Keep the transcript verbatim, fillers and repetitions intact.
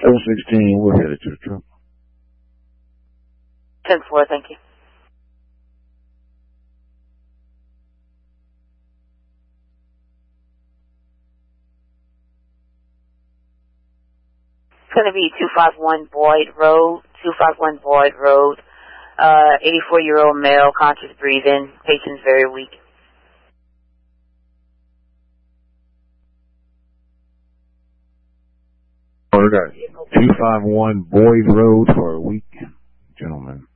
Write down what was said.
seven sixteen, we're headed to the truck. ten four, thank you. It's going to be two five one Boyd Road, two five one Boyd Road, uh, eighty-four-year-old male, conscious breathing, patient's very weak. Oh, we got two five one Boyd Road for a week, gentlemen.